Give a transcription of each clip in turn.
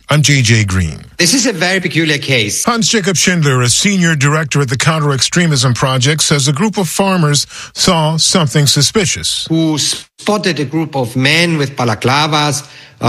I'm J.J. Green. This is a very peculiar case. Hans-Jacob Schindler, a senior director at the Counter-Extremism Project, says a group of farmers saw something suspicious. Who spotted a group of men with balaclavas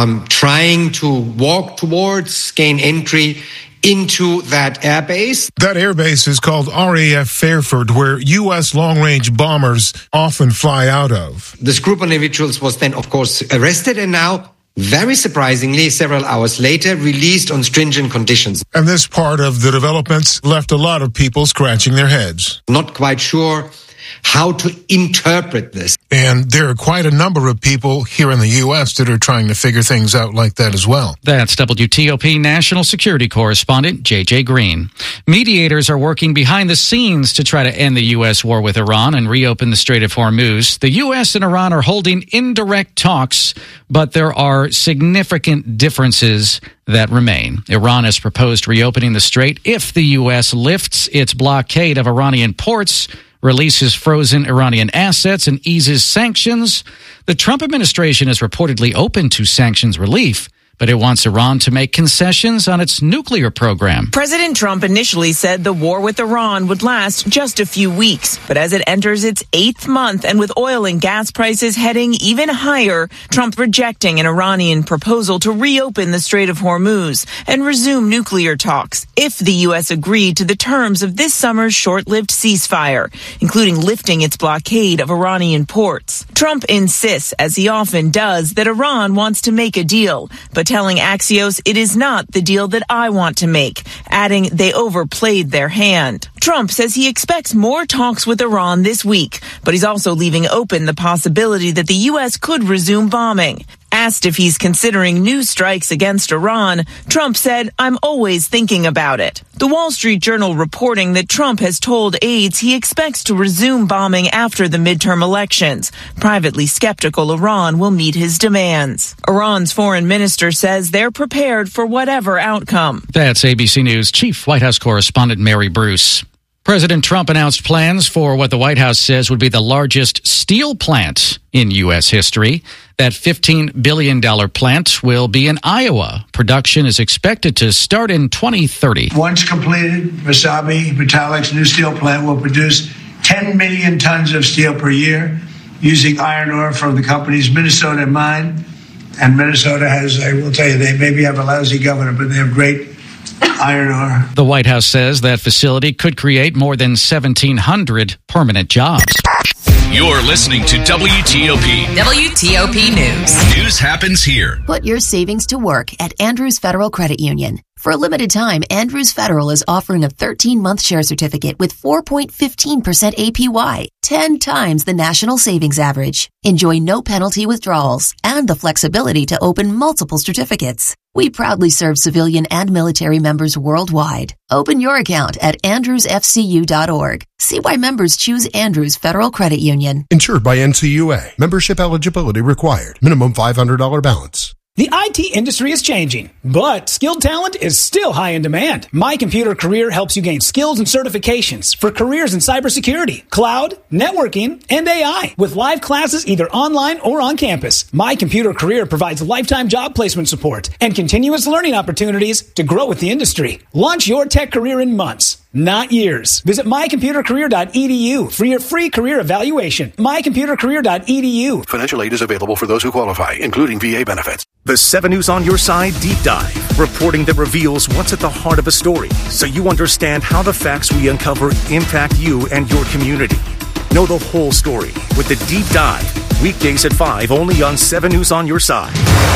trying to walk towards, gain entry into that airbase. That airbase is called RAF Fairford, where U.S. long-range bombers often fly out of. This group of individuals was then, of course, arrested and now, very surprisingly, several hours later, released on stringent conditions. And this part of the developments left a lot of people scratching their heads. Not quite sure how to interpret this. And there are quite a number of people here in the U.S. that are trying to figure things out like that as well. That's WTOP National Security Correspondent J.J. Green. Mediators are working behind the scenes to try to end the U.S. war with Iran and reopen the Strait of Hormuz. The U.S. and Iran are holding indirect talks, but there are significant differences that remain. Iran has proposed reopening the strait if the U.S. lifts its blockade of Iranian ports, releases frozen Iranian assets, and eases sanctions. The Trump administration is reportedly open to sanctions relief, but it wants Iran to make concessions on its nuclear program. President Trump initially said the war with Iran would last just a few weeks, but as it enters its 8th month and with oil and gas prices heading even higher, Trump rejecting an Iranian proposal to reopen the Strait of Hormuz and resume nuclear talks if the U.S. agreed to the terms of this summer's short-lived ceasefire, including lifting its blockade of Iranian ports. Trump insists, as he often does, that Iran wants to make a deal, but telling Axios it is not the deal that I want to make, adding they overplayed their hand. Trump says he expects more talks with Iran this week, but he's also leaving open the possibility that the U.S. could resume bombing. Asked if he's considering new strikes against Iran, Trump said, "I'm always thinking about it." The Wall Street Journal reporting that Trump has told aides he expects to resume bombing after the midterm elections, privately skeptical Iran will meet his demands. Iran's foreign minister says they're prepared for whatever outcome. That's ABC News Chief White House Correspondent Mary Bruce. President Trump announced plans for what the White House says would be the largest steel plant in U.S. history. That $15 billion plant will be in Iowa. Production is expected to start in 2030. Once completed, Wasabi Metallic's new steel plant will produce 10 million tons of steel per year using iron ore from the company's Minnesota mine. And Minnesota has, I will tell you, they maybe have a lousy governor, but they have great iron ore. The White House says that facility could create more than 1,700 permanent jobs. You're listening to WTOP. WTOP News. News happens here. Put your savings to work at Andrews Federal Credit Union. For a limited time, Andrews Federal is offering a 13-month share certificate with 4.15% APY, 10 times the national savings average. Enjoy no penalty withdrawals and the flexibility to open multiple certificates. We proudly serve civilian and military members worldwide. Open your account at andrewsfcu.org. See why members choose Andrews Federal Credit Union. Insured by NCUA. Membership eligibility required. Minimum $500 balance. The IT industry is changing, but skilled talent is still high in demand. My Computer Career helps you gain skills and certifications for careers in cybersecurity, cloud, networking, and AI with live classes either online or on campus. My Computer Career provides lifetime job placement support and continuous learning opportunities to grow with the industry. Launch your tech career in months, not years. Visit mycomputercareer.edu for your free career evaluation. mycomputercareer.edu. Financial aid is available for those who qualify, including VA benefits. The 7 News on Your Side Deep Dive, reporting that reveals what's at the heart of a story, so you understand how the facts we uncover impact you and your community. Know the whole story with the Deep Dive, weekdays at 5, only on 7 News on Your Side.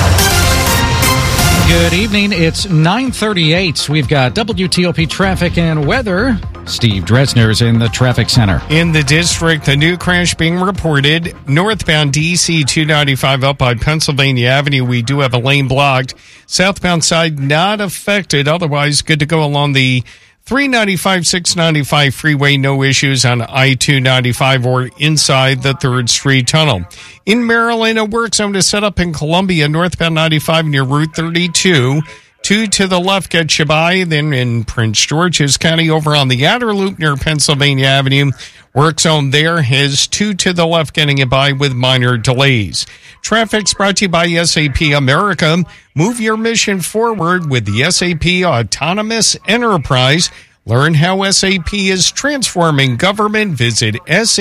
Good evening. It's 9:38. We've got WTOP traffic and weather. Steve Dresner's in the traffic center. In the district, a new crash being reported. Northbound DC 295 up by Pennsylvania Avenue. We do have a lane blocked. Southbound side not affected. Otherwise, good to go along the 395, 695 freeway. No issues on I-295 or inside the 3rd Street Tunnel. In Maryland, a work zone is set up in Columbia, northbound 95 near Route 32. 2 to the left gets you by. Then in Prince George's County over on the outer loop near Pennsylvania Avenue, work zone there has 2 to the left getting you by with minor delays. Traffic's brought to you by SAP America. Move your mission forward with the SAP Autonomous Enterprise. Learn how SAP is transforming government. Visit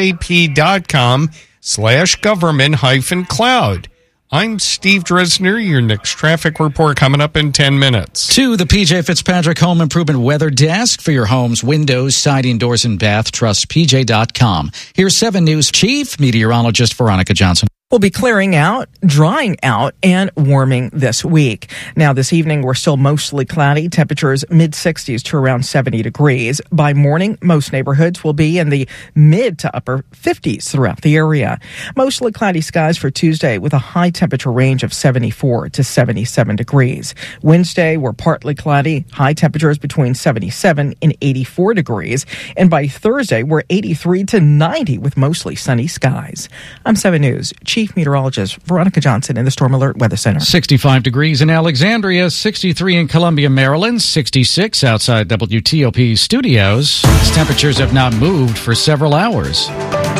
sap.com/government-cloud. I'm Steve Dresner. Your next traffic report coming up in 10 minutes. To the PJ Fitzpatrick Home Improvement Weather Desk for your home's windows, siding, doors, and bath. Trust PJ.com. Here's 7 News Chief Meteorologist Veronica Johnson. Will be clearing out, drying out, and warming this week. Now, this evening, we're still mostly cloudy. Temperatures mid-60s to around 70 degrees. By morning, most neighborhoods will be in the mid to upper 50s throughout the area. Mostly cloudy skies for Tuesday with a high temperature range of 74 to 77 degrees. Wednesday, we're partly cloudy, high temperatures between 77 and 84 degrees. And by Thursday, we're 83 to 90 with mostly sunny skies. I'm 7 News Chief Meteorologist Veronica Johnson in the Storm Alert Weather Center. 65 degrees in Alexandria, 63 in Columbia, Maryland, 66 outside WTOP studios. These temperatures have not moved for several hours.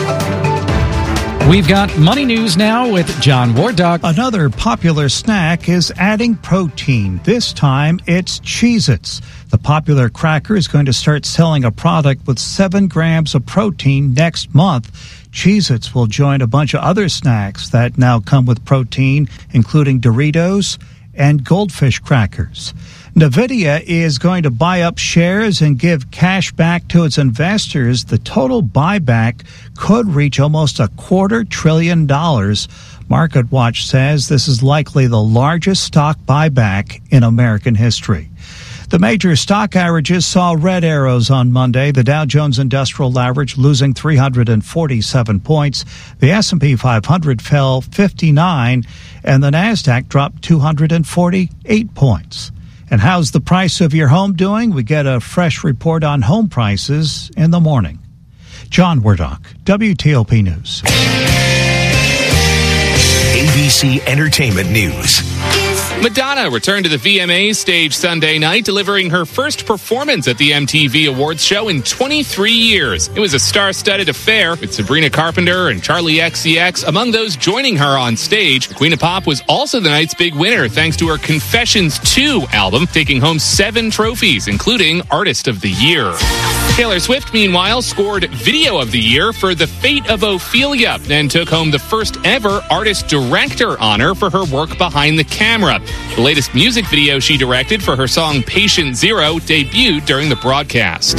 We've got money news now with John Wardock. Another popular snack is adding protein. This time it's Cheez-Its. The popular cracker is going to start selling a product with 7 grams of protein next month. Cheez-Its will join a bunch of other snacks that now come with protein, including Doritos and Goldfish crackers. NVIDIA is going to buy up shares and give cash back to its investors. The total buyback could reach almost $250 billion. MarketWatch says this is likely the largest stock buyback in American history. The major stock averages saw red arrows on Monday. The Dow Jones Industrial Average losing 347 points. The S&P 500 fell 59, and the Nasdaq dropped 248 points. And how's the price of your home doing? We get a fresh report on home prices in the morning. John Wardock, WTOP News. ABC Entertainment News. Madonna returned to the VMAs stage Sunday night, delivering her first performance at the MTV Awards show in 23 years. It was a star-studded affair with Sabrina Carpenter and Charlie XCX among those joining her on stage. The Queen of Pop was also the night's big winner thanks to her Confessions 2 album, taking home 7 trophies, including Artist of the Year. Taylor Swift, meanwhile, scored Video of the Year for The Fate of Ophelia and took home the first ever Artist Director honor for her work behind the camera. The latest music video she directed for her song Patient Zero debuted during the broadcast.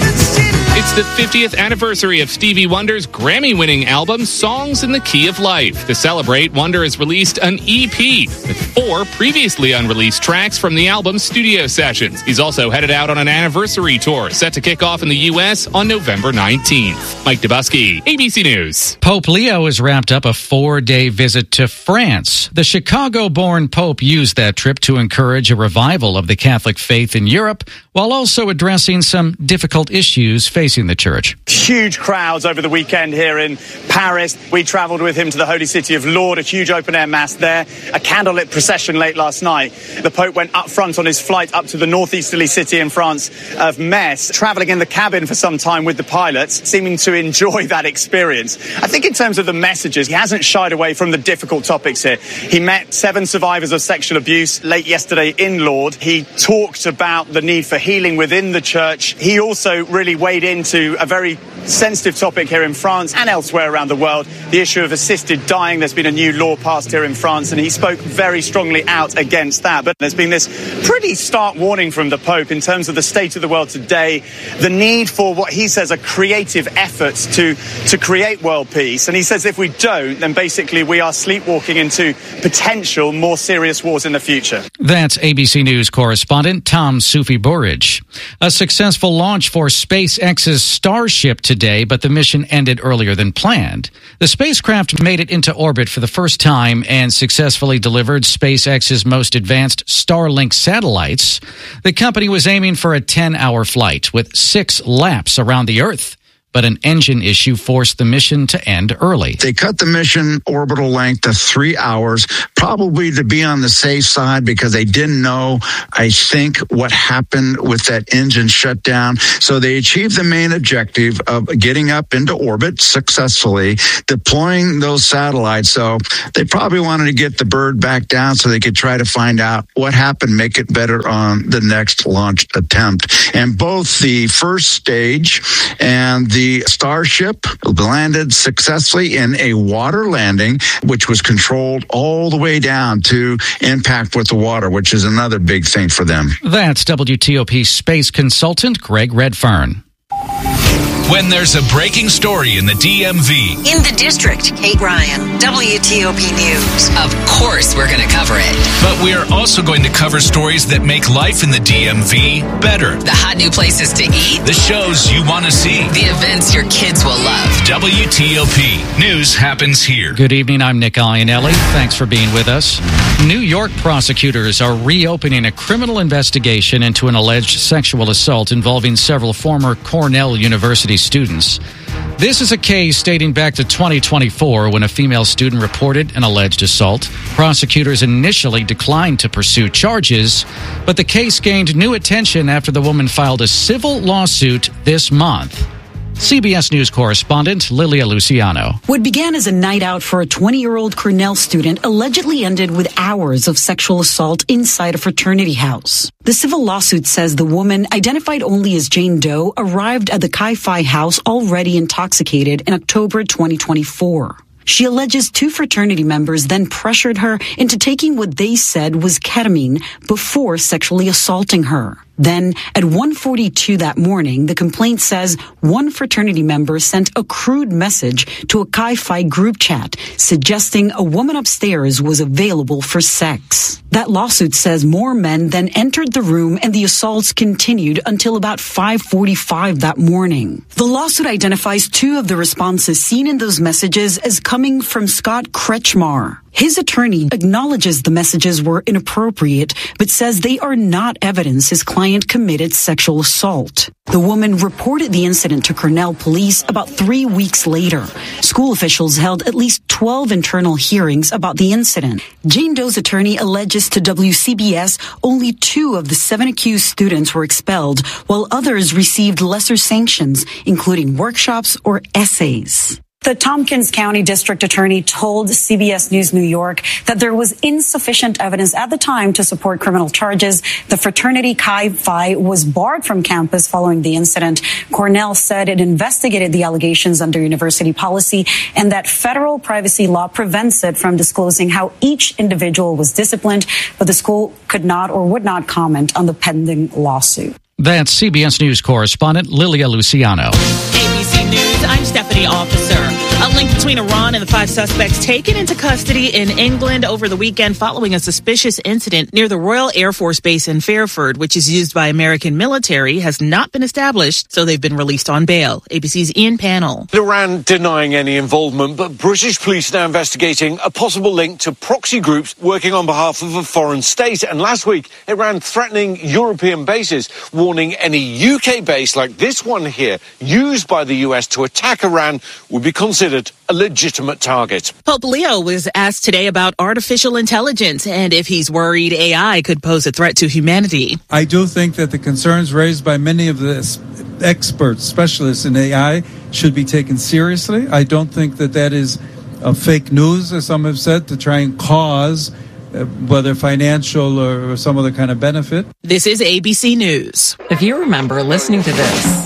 It's the 50th anniversary of Stevie Wonder's Grammy-winning album, Songs in the Key of Life. To celebrate, Wonder has released an EP with 4 previously unreleased tracks from the album's studio sessions. He's also headed out on an anniversary tour, set to kick off in the U.S. on November 19th. Mike Dubusky, ABC News. Pope Leo has wrapped up a 4-day visit to France. The Chicago-born Pope used that trip to encourage a revival of the Catholic faith in Europe, while also addressing some difficult issues facing the church. Huge crowds over the weekend here in Paris. We travelled with him to the holy city of Lourdes, a huge open-air mass there, a candlelit procession late last night. The Pope went up front on his flight up to the northeasterly city in France of Metz, travelling in the cabin for some time with the pilots, seeming to enjoy that experience. I think in terms of the messages, he hasn't shied away from the difficult topics here. He met 7 survivors of sexual abuse late yesterday in Lourdes. He talked about the need for healing within the church. He also really weighed into a very sensitive topic here in France and elsewhere around the world, the issue of assisted dying. There's been a new law passed here in France, and he spoke very strongly out against that. But there's been this pretty stark warning from the Pope in terms of the state of the world today, the need for what he says are creative efforts to create world peace. And he says if we don't, then basically we are sleepwalking into potential more serious wars in the future. That's ABC News correspondent Tom Sufi-Burridge. A successful launch for SpaceX's Starship today, but the mission ended earlier than planned. The spacecraft made it into orbit for the first time and successfully delivered SpaceX's most advanced Starlink satellites. The company was aiming for a 10-hour flight with 6 laps around the Earth. but an engine issue forced the mission to end early. They cut the mission orbital length to 3 hours, probably to be on the safe side because they didn't know, I think, what happened with that engine shutdown. So they achieved the main objective of getting up into orbit successfully, deploying those satellites. So they probably wanted to get the bird back down so they could try to find out what happened, make it better on the next launch attempt. And both the first stage and the Starship landed successfully in a water landing, which was controlled all the way down to impact with the water, which is another big thing for them. That's WTOP space consultant Greg Redfern. When there's a breaking story in the DMV. In the district, Kate Ryan, WTOP News. Of course we're going to cover it. But we're also going to cover stories that make life in the DMV better. The hot new places to eat. The shows you want to see. The events your kids will love. WTOP. News happens here. Good evening, I'm Nick Iannelli. Thanks for being with us. New York prosecutors are reopening a criminal investigation into an alleged sexual assault involving several former Cornell University students. This is a case dating back to 2024 when a female student reported an alleged assault. Prosecutors initially declined to pursue charges, but the case gained new attention after the woman filed a civil lawsuit this month. CBS News correspondent Lilia Luciano. What began as a night out for a 20-year-old Cornell student allegedly ended with hours of sexual assault inside a fraternity house. The civil lawsuit says the woman, identified only as Jane Doe, arrived at the Chi Phi house already intoxicated in October 2024. She alleges two fraternity members then pressured her into taking what they said was ketamine before sexually assaulting her. Then, at 1:42 that morning, the complaint says one fraternity member sent a crude message to a Chi Phi group chat suggesting a woman upstairs was available for sex. That lawsuit says more men then entered the room and the assaults continued until about 5:45 that morning. The lawsuit identifies two of the responses seen in those messages as coming from Scott Kretschmar. His attorney acknowledges the messages were inappropriate, but says they are not evidence his client committed sexual assault. The woman reported the incident to Cornell police about 3 weeks later. School officials held at least 12 internal hearings about the incident. Jane Doe's attorney alleges to WCBS only 2 of the 7 accused students were expelled, while others received lesser sanctions, including workshops or essays. The Tompkins County District Attorney told CBS News New York that there was insufficient evidence at the time to support criminal charges. The fraternity Chi Phi was barred from campus following the incident. Cornell said it investigated the allegations under university policy and that federal privacy law prevents it from disclosing how each individual was disciplined, but the school could not or would not comment on the pending lawsuit. That's CBS News correspondent Lilia Luciano. ABC News, I'm Stephanie Officer. A link between Iran and the 5 suspects taken into custody in England over the weekend following a suspicious incident near the Royal Air Force Base in Fairford, which is used by American military, has not been established, so they've been released on bail. ABC's Ian Pannell. Iran denying any involvement, but British police now investigating a possible link to proxy groups working on behalf of a foreign state. And last week, Iran threatening European bases, warning any UK base like this one here, used by the US to attack Iran, would be considered a legitimate target. Pope Leo was asked today about artificial intelligence and if he's worried AI could pose a threat to humanity. I do think that the concerns raised by many of the experts, specialists in AI, should be taken seriously. I don't think that that is fake news, as some have said, to try and cause whether financial or some other kind of benefit. This is ABC News. If you remember listening to this,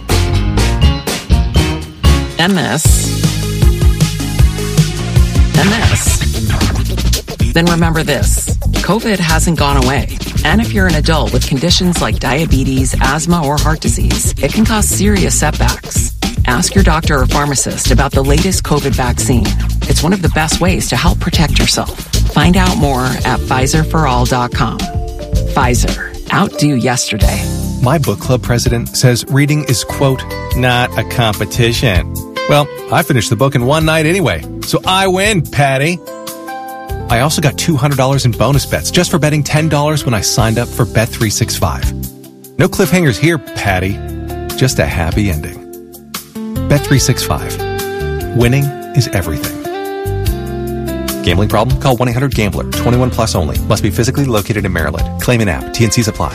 then remember this. COVID hasn't gone away. And if you're an adult with conditions like diabetes, asthma, or heart disease, it can cause serious setbacks. Ask your doctor or pharmacist about the latest COVID vaccine. It's one of the best ways to help protect yourself. Find out more at PfizerForAll.com. Pfizer. Outdo yesterday. My book club president says reading is, quote, not a competition. Well, I finished the book in one night anyway, so I win, Patty. I also got $200 in bonus bets just for betting $10 when I signed up for Bet365. No cliffhangers here, Patty. Just a happy ending. Bet365. Winning is everything. Gambling problem? Call 1-800-GAMBLER. 21 plus only. Must be physically located in Maryland. Claim in app. T&Cs apply.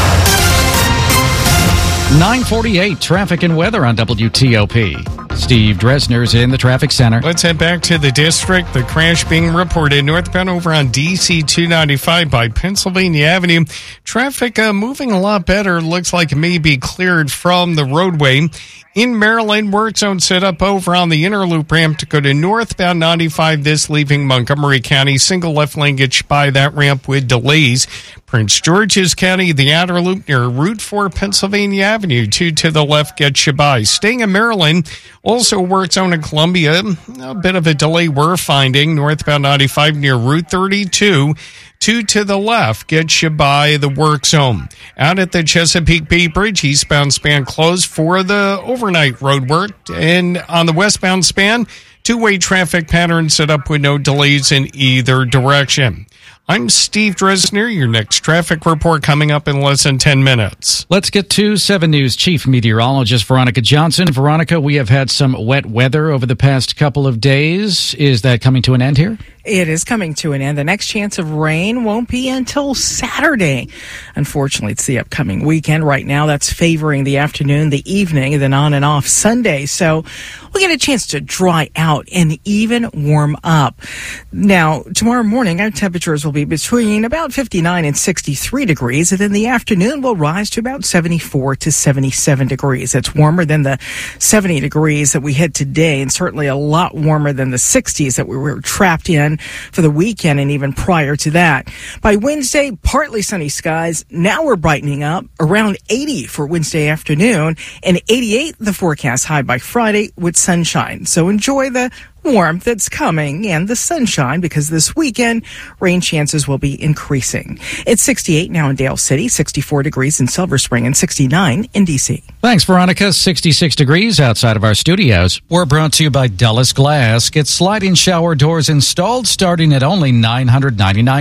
9:48 traffic and weather on WTOP. Steve Dresner's in the traffic center. Let's head back to the district. The crash being reported northbound over on DC 295 by Pennsylvania Avenue. Traffic moving a lot better. Looks like it may be cleared from the roadway. In Maryland, work zone set up over on the inner loop ramp to go to northbound 95, this leaving Montgomery County. Single left lane gets by that ramp with delays. Prince George's County, the outer loop near Route 4 Pennsylvania Avenue. 2 to the left gets you by. Staying in Maryland, also work zone in Columbia. A bit of a delay we're finding. Northbound 95 near Route 32. 2 to the left gets you by the work zone. Out at the Chesapeake Bay Bridge, eastbound span closed for the overnight road work. And on the westbound span, two-way traffic pattern set up with no delays in either direction. I'm Steve Dresner. Your next traffic report coming up in less than 10 minutes. Let's get to 7 News Chief Meteorologist Veronica Johnson. Veronica, we have had some wet weather over the past couple of days. Is that coming to an end here? It is coming to an end. The next chance of rain won't be until Saturday. Unfortunately, it's the upcoming weekend. Right now, that's favoring the afternoon, the evening, and then on and off Sunday. So we'll get a chance to dry out and even warm up. Now, tomorrow morning, our temperatures will be between about 59 and 63 degrees, and then the afternoon will rise to about 74 to 77 degrees. That's warmer than the 70 degrees that we had today, and certainly a lot warmer than the 60s that we were trapped in for the weekend and even prior to that. By Wednesday, partly sunny skies. Now we're brightening up around 80 for Wednesday afternoon and 88 the forecast high by Friday with sunshine. So enjoy the warmth that's coming and the sunshine, because this weekend rain chances will be increasing. It's 68 now in Dale City, 64 degrees in Silver Spring, and 69 in D.C. Thanks, Veronica. 66 degrees outside of our studios. We're brought to you by Dulles Glass. Get sliding shower doors installed starting at only $999.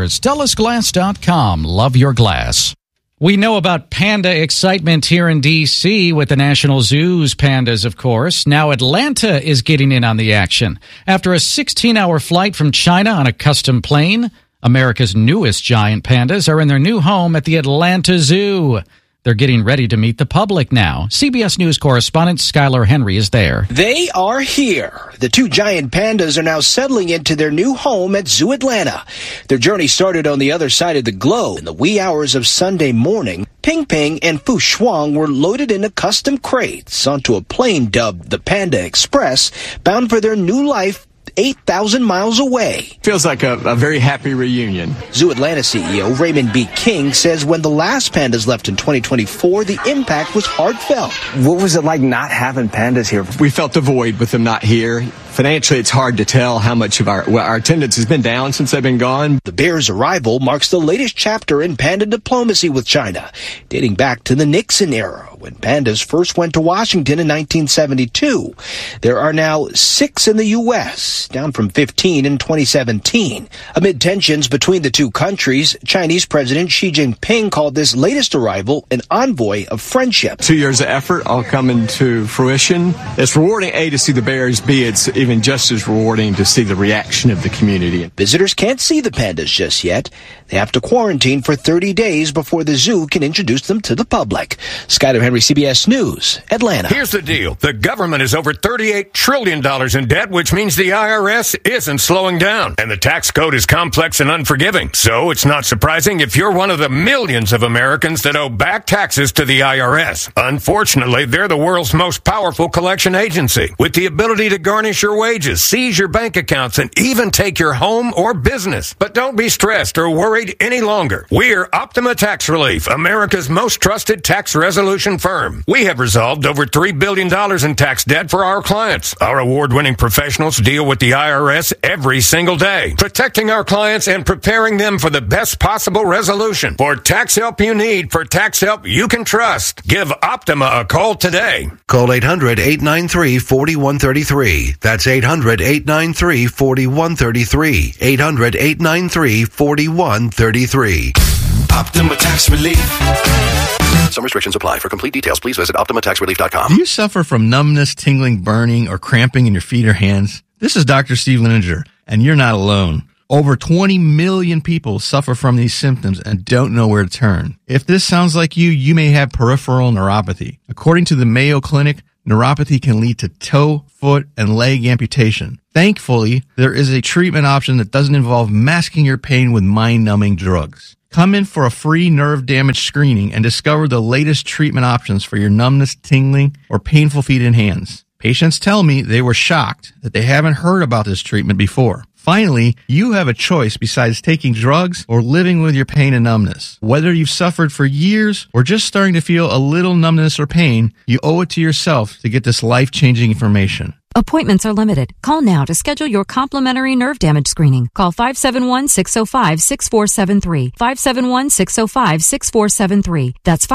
DullesGlass.com. Love your glass. We know about panda excitement here in D.C. with the National Zoo's pandas, of course. Now Atlanta is getting in on the action. After a 16-hour flight from China on a custom plane, America's newest giant pandas are in their new home at the Atlanta Zoo. They're getting ready to meet the public now. CBS News correspondent Skylar Henry is there. They are here. The two giant pandas are now settling into their new home at Zoo Atlanta. Their journey started on the other side of the globe. In the wee hours of Sunday morning, Ping Ping and Fu Shuang were loaded into custom crates onto a plane dubbed the Panda Express, bound for their new life 8,000 miles away. Feels like a very happy reunion. Zoo Atlanta CEO Raymond B. King says when the last pandas left in 2024, the impact was heartfelt. What was it like not having pandas here? We felt the void with them not here. Financially, it's hard to tell how much of our attendance has been down since they've been gone. The bear's arrival marks the latest chapter in panda diplomacy with China, dating back to the Nixon era, when pandas first went to Washington in 1972. There are now 6 in the U.S., down from 15 in 2017. Amid tensions between the two countries, Chinese President Xi Jinping called this latest arrival an envoy of friendship. 2 years of effort all coming to fruition. It's rewarding, A, to see the bears, B, it's even just as rewarding to see the reaction of the community. Visitors can't see the pandas just yet. They have to quarantine for 30 days before the zoo can introduce them to the public. Skyler Henry, CBS News, Atlanta. Here's the deal. The government is over $38 trillion in debt, which means the IRS isn't slowing down. And the tax code is complex and unforgiving. So it's not surprising if you're one of the millions of Americans that owe back taxes to the IRS. Unfortunately, they're the world's most powerful collection agency, with the ability to garnish your wages, seize your bank accounts, and even take your home or business. But don't be stressed or worried any longer. We're Optima Tax Relief, America's most trusted tax resolution firm. We have resolved over $3 billion in tax debt for our clients. Our award-winning professionals deal with the IRS every single day, protecting our clients and preparing them for the best possible resolution. For tax help you need, for tax help you can trust, give Optima a call today. Call 800-893-4133. That's 800-893-4133. 800-893-4133. Optima Tax Relief. Some restrictions apply. For complete details, please visit OptimaTaxRelief.com. Do you suffer from numbness, tingling, burning, or cramping in your feet or hands? This is Dr. Steve Lininger, and you're not alone. Over 20 million people suffer from these symptoms and don't know where to turn. If this sounds like you may have peripheral neuropathy. According to the Mayo Clinic, neuropathy can lead to toe, foot, and leg amputation. Thankfully, there is a treatment option that doesn't involve masking your pain with mind-numbing drugs. Come in for a free nerve damage screening and discover the latest treatment options for your numbness, tingling, or painful feet and hands. Patients tell me they were shocked that they haven't heard about this treatment before. Finally, you have a choice besides taking drugs or living with your pain and numbness. Whether you've suffered for years or just starting to feel a little numbness or pain, you owe it to yourself to get this life-changing information. Appointments are limited. Call now to schedule your complimentary nerve damage screening. Call 571-605-6473. 571-605-6473. That's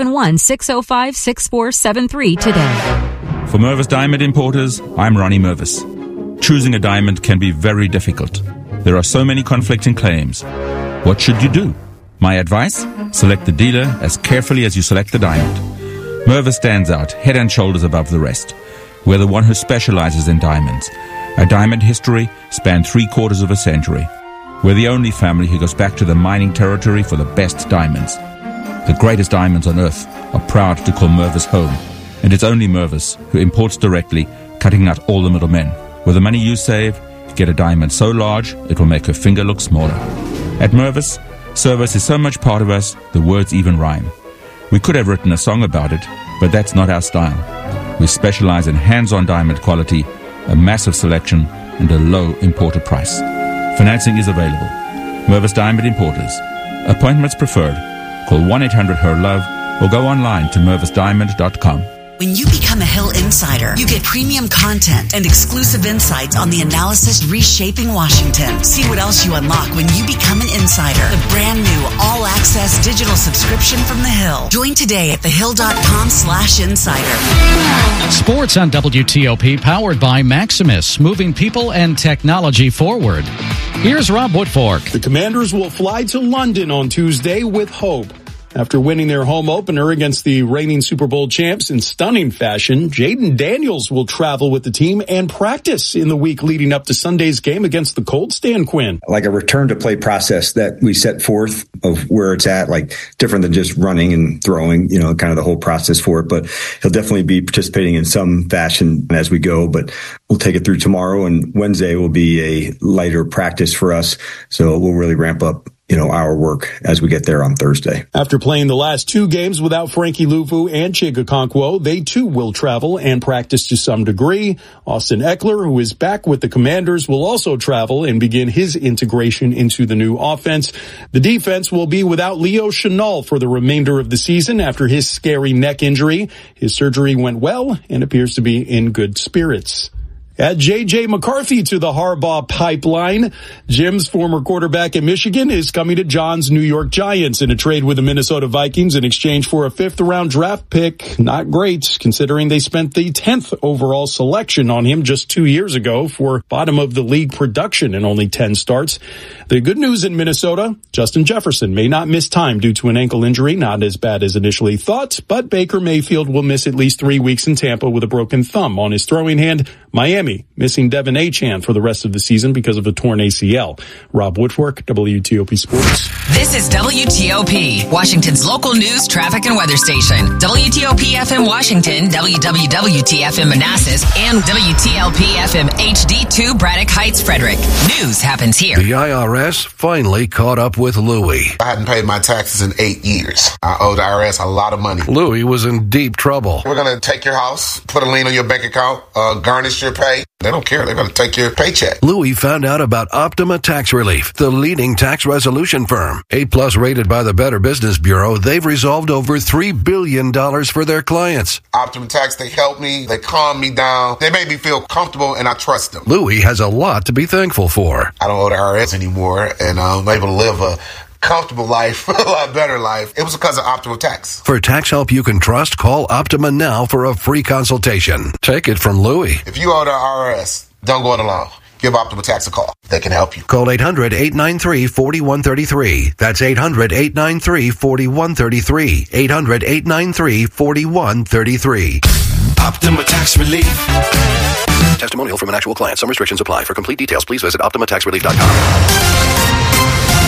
571-605-6473 today. For Mervis Diamond Importers, I'm Ronnie Mervis. Choosing a diamond can be very difficult. There are so many conflicting claims. What should you do? My advice? Select the dealer as carefully as you select the diamond. Mervis stands out head and shoulders above the rest. We're the one who specializes in diamonds. Our diamond history spanned 3/4 of a century. We're the only family who goes back to the mining territory for the best diamonds. The greatest diamonds on earth are proud to call Mervis home. And it's only Mervis who imports directly, cutting out all the middlemen. With the money you save, get a diamond so large it will make her finger look smaller. At Mervis, service is so much part of us, the words even rhyme. We could have written a song about it, but that's not our style. We specialize in hands-on diamond quality, a massive selection, and a low importer price. Financing is available. Mervis Diamond Importers. Appointments preferred. Call 1-800-HER-LOVE or go online to mervisdiamond.com. When you become a Hill Insider, you get premium content and exclusive insights on the analysis reshaping Washington. See what else you unlock when you become an insider. The brand new all-access digital subscription from The Hill. Join today at thehill.com/insider. Sports on WTOP, powered by Maximus, moving people and technology forward. Here's Rob Woodfork. The Commanders will fly to London on Tuesday with hope. After winning their home opener against the reigning Super Bowl champs in stunning fashion, Jaden Daniels will travel with the team and practice in the week leading up to Sunday's game against the Colts. Dan Quinn. Like a return to play process that we set forth of where it's at, like different than just running and throwing, kind of the whole process for it. But he'll definitely be participating in some fashion as we go, but we'll take it through tomorrow, and Wednesday will be a lighter practice for us. So we'll really ramp up our work as we get there on Thursday. After playing the last two games without Frankie Luvu and Chig Okonkwo, they too will travel and practice to some degree. Austin Eckler, who is back with the Commanders, will also travel and begin his integration into the new offense. The defense will be without Leo Chenal for the remainder of the season after his scary neck injury. His surgery went well and appears to be in good spirits. Add J.J. McCarthy to the Harbaugh pipeline. Jim's former quarterback at Michigan is coming to John's New York Giants in a trade with the Minnesota Vikings in exchange for a 5th-round draft pick. Not great, considering they spent the 10th overall selection on him just 2 years ago for bottom-of-the-league production in only 10 starts. The good news in Minnesota, Justin Jefferson may not miss time due to an ankle injury, not as bad as initially thought, but Baker Mayfield will miss at least 3 weeks in Tampa with a broken thumb on his throwing hand. Miami missing Devin Achane for the rest of the season because of a torn ACL. Rob Woodfork, WTOP Sports. This is WTOP, Washington's local news, traffic, and weather station. WTOP FM Washington, WWWT-FM Manassas, and WTLP-FM HD2 Braddock Heights, Frederick. News happens here. The IRS finally caught up with Louie. I hadn't paid my taxes in 8 years. I owe the IRS a lot of money. Louie was in deep trouble. We're going to take your house, put a lien on your bank account, garnish your pay. They don't care. They're going to take your paycheck. Louie found out about Optima Tax Relief, the leading tax resolution firm. A+ rated by the Better Business Bureau, they've resolved over $3 billion for their clients. Optima Tax, they help me. They calm me down. They make me feel comfortable, and I trust them. Louie has a lot to be thankful for. I don't owe the IRS anymore, and I'm able to live a comfortable life, a lot better life. It was because of Optima Tax. For tax help you can trust, call Optima now for a free consultation. Take it from Louie. If you owe the IRS, don't go it alone. give Optima Tax a call. They can help you. Call 800-893-4133. That's 800-893-4133. 800-893-4133. Optima Tax Relief. Testimonial from an actual client. Some restrictions apply. For complete details, please visit OptimaTaxRelief.com.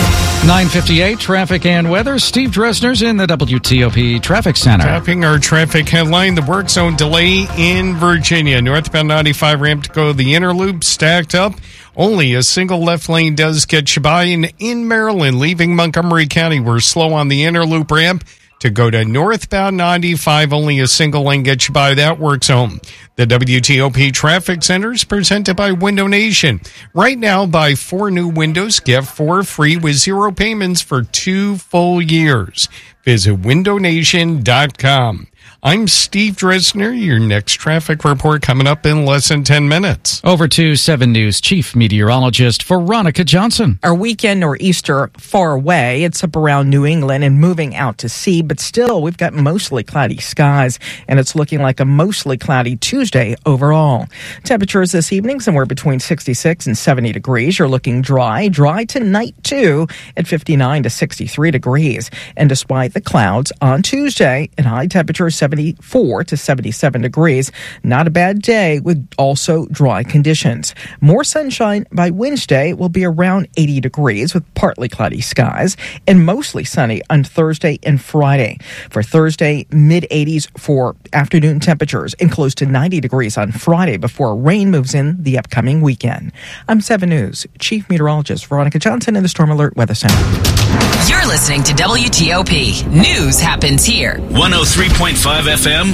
9:58, traffic and weather. Steve Dresner's in the WTOP Traffic Center. Topping our traffic headline, the work zone delay in Virginia. Northbound 95 ramp to go the inner loop stacked up. Only a single left lane does get you by. And in Maryland, leaving Montgomery County, we're slow on the inner loop ramp. To go to northbound 95, only a single lane gets you by that work zone. The WTOP Traffic Center is presented by Window Nation. Right now, buy 4 new windows, get 4 free with 0 payments for 2 full years. Visit windownation.com. I'm Steve Dresner. Your next traffic report coming up in less than 10 minutes. Over to 7 News Chief Meteorologist Veronica Johnson. Our weekend nor'easter far away. It's up around New England and moving out to sea, but still we've got mostly cloudy skies, and it's looking like a mostly cloudy Tuesday overall. Temperatures this evening somewhere between 66 and 70 degrees. You're looking dry tonight too at 59 to 63 degrees. And despite the clouds on Tuesday and high temperatures 74 to 77 degrees. Not a bad day with also dry conditions. More sunshine by Wednesday. Will be around 80 degrees with partly cloudy skies and mostly sunny on Thursday and Friday. For Thursday, mid-80s for afternoon temperatures and close to 90 degrees on Friday before rain moves in the upcoming weekend. I'm 7 News Chief Meteorologist Veronica Johnson in the Storm Alert Weather Center. You're listening to WTOP. News happens here. 103.5 FM,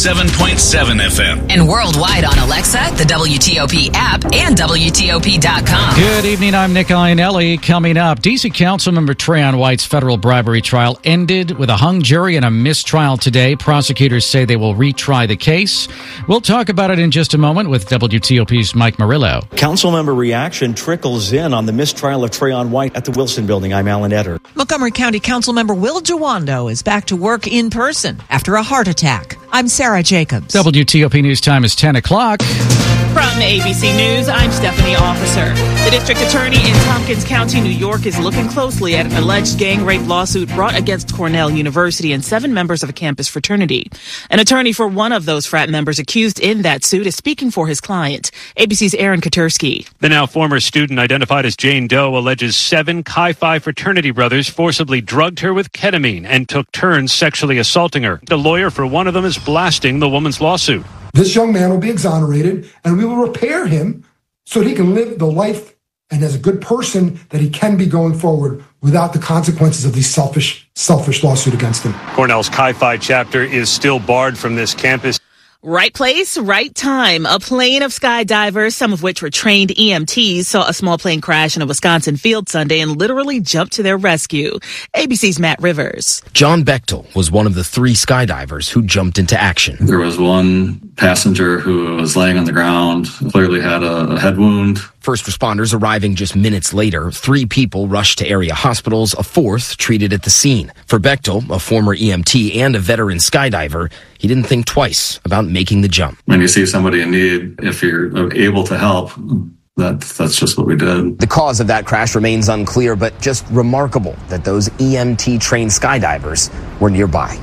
107.7 FM. And worldwide on Alexa, the WTOP app, and WTOP.com. Good evening, I'm Nick Iannelli. Coming up, D.C. Councilmember Trayon White's federal bribery trial ended with a hung jury and a mistrial today. Prosecutors say they will retry the case. We'll talk about it in just a moment with WTOP's Mike Murillo. Councilmember reaction trickles in on the mistrial of Trayon White at the Wilson Building. I'm Alan Etter. Montgomery County Councilmember Will Jawando is back to work in person after a heart attack. I'm Sarah Jacobs. WTOP News Time is 10 o'clock. From ABC News, I'm Stephanie Officer. The district attorney in Tompkins County, New York, is looking closely at an alleged gang rape lawsuit brought against Cornell University and 7 members of a campus fraternity. An attorney for one of those frat members accused in that suit is speaking for his client. ABC's Aaron Katersky. The now former student identified as Jane Doe alleges 7 Chi Phi fraternity brothers forcibly drugged her with ketamine and took turns sexually assaulting her. The lawyer for one of them is blasting the woman's lawsuit. This young man will be exonerated, and we will repair him so that he can live the life and as a good person that he can be going forward without the consequences of these selfish lawsuit against him. Cornell's Chi Phi chapter is still barred from this campus. Right place, right time. A plane of skydivers, some of which were trained EMTs, saw a small plane crash in a Wisconsin field Sunday and literally jumped to their rescue. ABC's Matt Rivers. John Bechtel was one of the 3 skydivers who jumped into action. There was one passenger who was laying on the ground, clearly had a head wound. First responders arriving just minutes later. 3 people rushed to area hospitals, a 4th treated at the scene. For Bechtel, a former EMT and a veteran skydiver, he didn't think twice about making the jump. When you see somebody in need, if you're able to help, that's just what we did. The cause of that crash remains unclear, but just remarkable that those EMT-trained skydivers were nearby.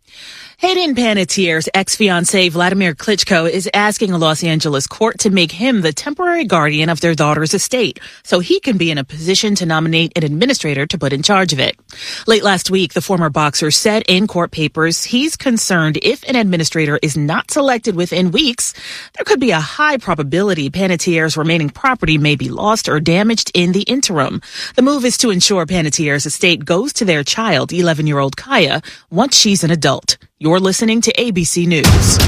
Hayden Panettiere's ex-fiancé Vladimir Klitschko is asking a Los Angeles court to make him the temporary guardian of their daughter's estate so he can be in a position to nominate an administrator to put in charge of it. Late last week, the former boxer said in court papers he's concerned if an administrator is not selected within weeks, there could be a high probability Panettiere's remaining property may be lost or damaged in the interim. The move is to ensure Panettiere's estate goes to their child, 11-year-old Kaya, once she's an adult. You're listening to ABC News.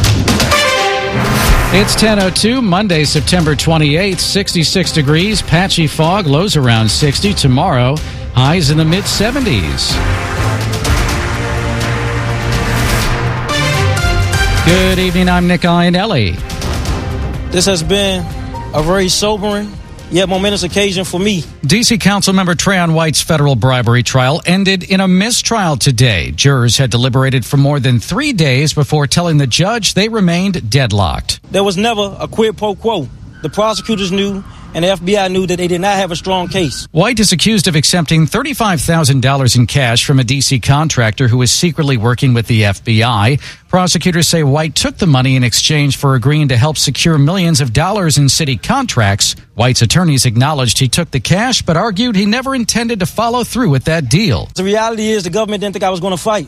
It's 10:02, Monday, September 28th, 66 degrees, patchy fog, lows around 60. Tomorrow, highs in the mid-70s. Good evening, I'm Nick Iannelli. This has been a very sobering yet momentous occasion for me. D.C. Councilmember Trayon White's federal bribery trial ended in a mistrial today. Jurors had deliberated for more than 3 days before telling the judge they remained deadlocked. There was never a quid pro quo. The prosecutors knew and the FBI knew that they did not have a strong case. White is accused of accepting $35,000 in cash from a D.C. contractor who was secretly working with the FBI. Prosecutors say White took the money in exchange for agreeing to help secure millions of dollars in city contracts. White's attorneys acknowledged he took the cash, but argued he never intended to follow through with that deal. The reality is the government didn't think I was going to fight.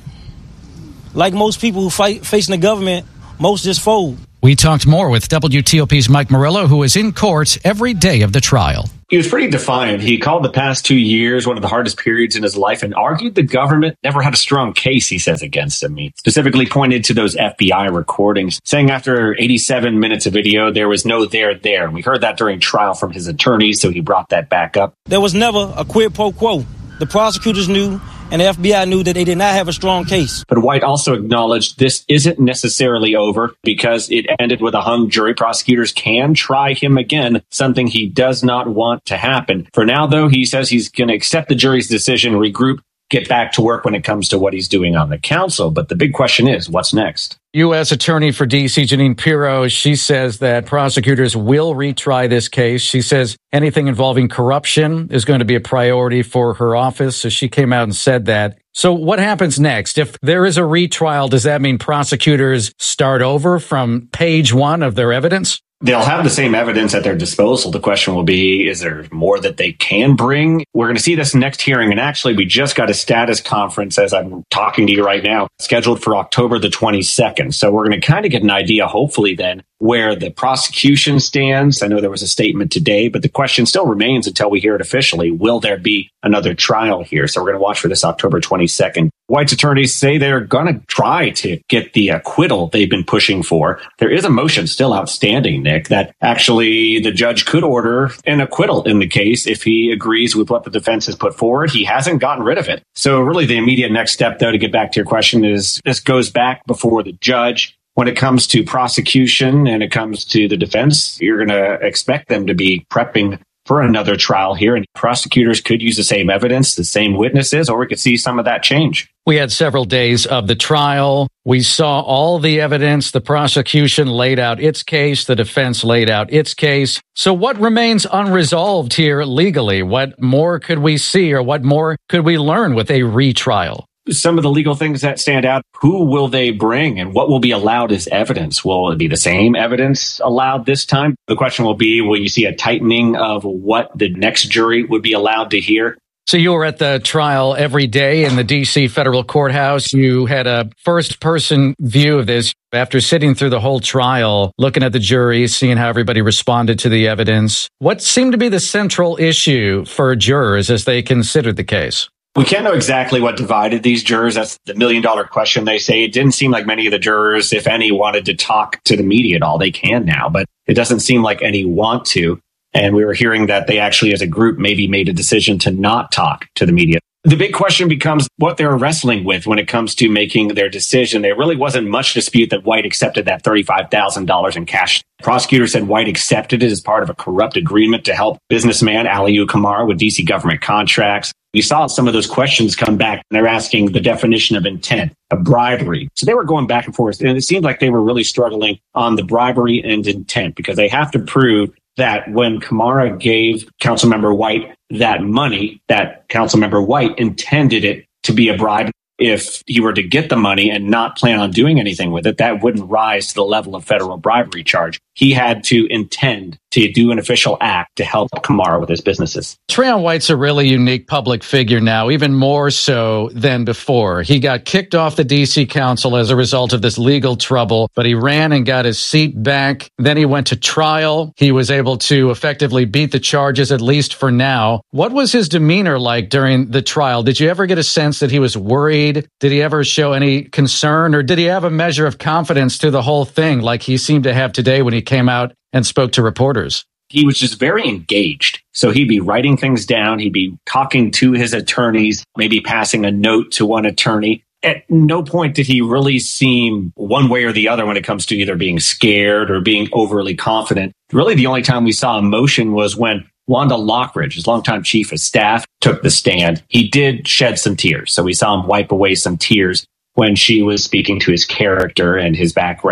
Like most people who fight facing the government, most just fold. We talked more with WTOP's Mike Murillo, who was in court every day of the trial. He was pretty defiant. He called the past 2 years one of the hardest periods in his life and argued the government never had a strong case, he says, against him. He specifically pointed to those FBI recordings, saying after 87 minutes of video, there was no there. We heard that during trial from his attorneys, so he brought that back up. There was never a quid pro quo. The prosecutors knew, and the FBI knew that they did not have a strong case. But White also acknowledged this isn't necessarily over because it ended with a hung jury. Prosecutors can try him again, something he does not want to happen. For now, though, he says he's going to accept the jury's decision, regroup, get back to work when it comes to what he's doing on the council. But the big question is, what's next? U.S. Attorney for D.C. Jeanine Pirro, she says that prosecutors will retry this case. She says anything involving corruption is going to be a priority for her office. So she came out and said that. So what happens next? If there is a retrial, does that mean prosecutors start over from page one of their evidence? They'll have the same evidence at their disposal. The question will be, is there more that they can bring? We're going to see this next hearing. And actually, we just got a status conference as I'm talking to you right now, scheduled for October the 22nd. So we're going to kind of get an idea, hopefully then, where the prosecution stands. I know there was a statement today, but the question still remains until we hear it officially. Will there be another trial here? So we're going to watch for this October 22nd. White's attorneys say they're going to try to get the acquittal they've been pushing for. There is a motion still outstanding, Nick, that actually the judge could order an acquittal in the case if he agrees with what the defense has put forward. He hasn't gotten rid of it. So really the immediate next step, though, to get back to your question is this goes back before the judge. When it comes to prosecution and it comes to the defense, you're going to expect them to be prepping for another trial here. And prosecutors could use the same evidence, the same witnesses, or we could see some of that change. We had several days of the trial. We saw all the evidence. The prosecution laid out its case. The defense laid out its case. So what remains unresolved here legally? What more could we see or what more could we learn with a retrial? Some of the legal things that stand out, who will they bring and what will be allowed as evidence? Will it be the same evidence allowed this time? The question will be, will you see a tightening of what the next jury would be allowed to hear? So you were at the trial every day in the D.C. federal courthouse. You had a first-person view of this after sitting through the whole trial, looking at the jury, seeing how everybody responded to the evidence. What seemed to be the central issue for jurors as they considered the case? We can't know exactly what divided these jurors. That's the million-dollar question, they say. It didn't seem like many of the jurors, if any, wanted to talk to the media at all. They can now, but it doesn't seem like any want to. And we were hearing that they actually, as a group, maybe made a decision to not talk to the media. The big question becomes what they're wrestling with when it comes to making their decision. There really wasn't much dispute that White accepted that $35,000 in cash. Prosecutors said White accepted it as part of a corrupt agreement to help businessman Aliu Kamara with D.C. government contracts. We saw some of those questions come back, and they're asking the definition of intent, of bribery. So they were going back and forth, and it seemed like they were really struggling on the bribery and intent because they have to prove that when Kamara gave Councilmember White that money, that Councilmember White intended it to be a bribe. If he were to get the money and not plan on doing anything with it, that wouldn't rise to the level of federal bribery charge. He had to intend to do an official act to help Kamara with his businesses. Trayon White's a really unique public figure now, even more so than before. He got kicked off the D.C. Council as a result of this legal trouble, but he ran and got his seat back. Then he went to trial. He was able to effectively beat the charges, at least for now. What was his demeanor like during the trial? Did you ever get a sense that he was worried? Did he ever show any concern, or did he have a measure of confidence to the whole thing like he seemed to have today when he came out and spoke to reporters? He was just very engaged. So he'd be writing things down. He'd be talking to his attorneys, maybe passing a note to one attorney. At no point did he really seem one way or the other when it comes to either being scared or being overly confident. Really, the only time we saw emotion was when Wanda Lockridge, his longtime chief of staff, took the stand. He did shed some tears. So we saw him wipe away some tears when she was speaking to his character and his background.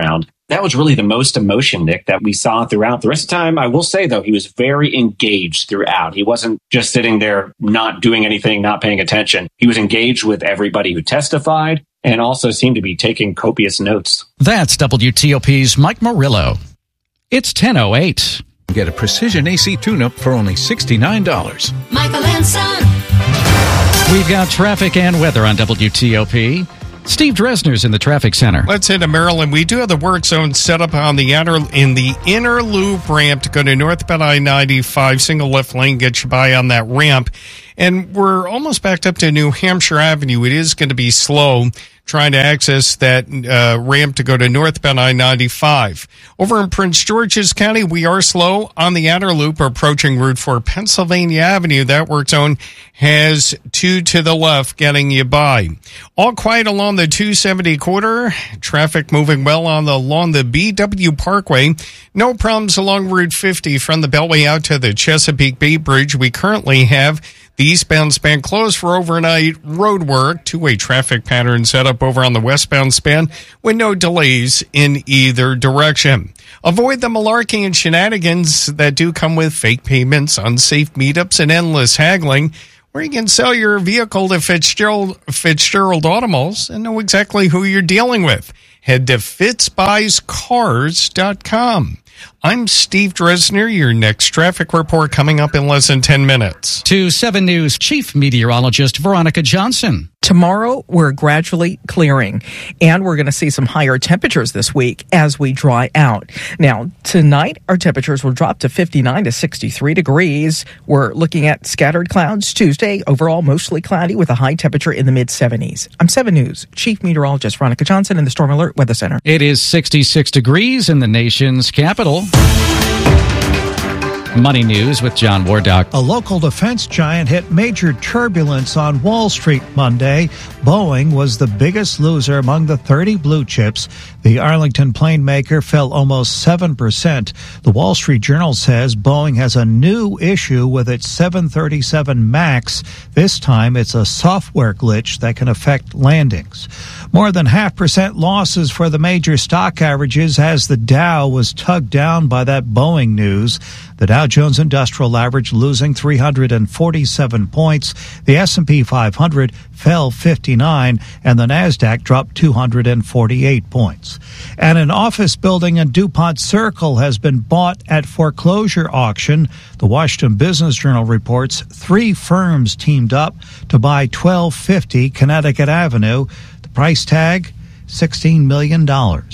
That was really the most emotion, Nick, that we saw throughout. The rest of the time, I will say, though, he was very engaged throughout. He wasn't just sitting there not doing anything, not paying attention. He was engaged with everybody who testified and also seemed to be taking copious notes. That's WTOP's Mike Murillo. It's 10:08. Get a precision AC tune-up for only $69. Michael and Son. We've got traffic and weather on WTOP. Steve Dresner's in the traffic center. Let's head to Maryland. We do have the work zone set up on the inner loop ramp to go to northbound I-95. Single left lane gets you by on that ramp. And we're almost backed up to New Hampshire Avenue. It is going to be slow trying to access that ramp to go to northbound I-95. Over in Prince George's County, we are slow on the outer loop approaching Route 4 Pennsylvania Avenue. That work zone has 2 to the left getting you by. All quiet along the 270 corridor. Traffic moving well along the BW Parkway. No problems along Route 50 from the Beltway out to the Chesapeake Bay Bridge. We currently have the eastbound span closed for overnight road work. Two-way traffic pattern set up over on the westbound span with no delays in either direction. Avoid the malarkey and shenanigans that do come with fake payments, unsafe meetups, and endless haggling, where you can sell your vehicle to Fitzgerald Automobiles and know exactly who you're dealing with. Head to fitzbuyscars.com. I'm Steve Dresner. Your next traffic report coming up in less than 10 minutes. To 7 News Chief Meteorologist Veronica Johnson. Tomorrow, we're gradually clearing, and we're going to see some higher temperatures this week as we dry out. Now, tonight, our temperatures will drop to 59 to 63 degrees. We're looking at scattered clouds Tuesday, overall mostly cloudy with a high temperature in the mid-70s. I'm 7 News Chief Meteorologist Veronica Johnson in the Storm Alert Weather Center. It is 66 degrees in the nation's capital. Money News with John Wardock. A local defense giant hit major turbulence on Wall Street Monday. Boeing was the biggest loser among the 30 blue chips. The Arlington plane maker fell almost 7%. The Wall Street Journal says Boeing has a new issue with its 737 MAX. This time it's a software glitch that can affect landings. More than 0.5% losses for the major stock averages as the Dow was tugged down by that Boeing news. The Dow Jones Industrial Average losing 347 points. The S&P 500 fell 59, and the Nasdaq dropped 248 points. And an office building in DuPont Circle has been bought at foreclosure auction. The Washington Business Journal reports 3 firms teamed up to buy 1250 Connecticut Avenue. The price tag, $16 million.